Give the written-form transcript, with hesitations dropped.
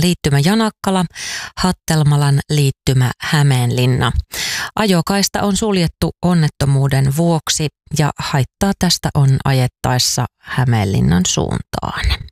liittymä Janakkala, Hattelmalan liittymä Hämeenlinna. Ajokaista on suljettu onnettomuuden vuoksi ja haittaa tästä on ajettaessa Hämeenlinnan suuntaan.